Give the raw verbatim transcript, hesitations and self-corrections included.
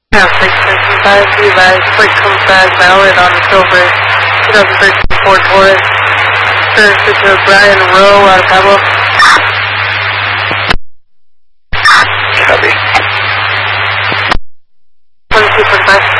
Yeah, six six five, be advised, quick comes back, valid on the silver, twenty thirteen Ford Taurus, service to Brian Rowe out of Pablo. Copy. twenty-two point five.